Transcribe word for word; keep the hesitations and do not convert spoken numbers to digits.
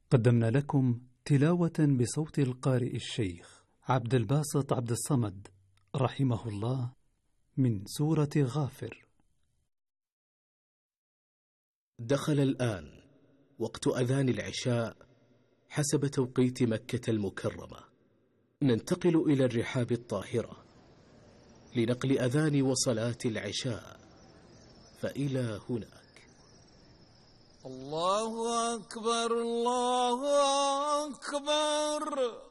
قدمنا لكم تلاوة بصوت القارئ الشيخ عبد الباسط عبد الصمد رحمه الله من سورة غافر. دخل الآن وقت أذان العشاء حسب توقيت مكة المكرمة. ننتقل إلى الرحاب الطاهرة لنقل أذان وصلاة العشاء، فإلى هناك. الله أكبر الله أكبر.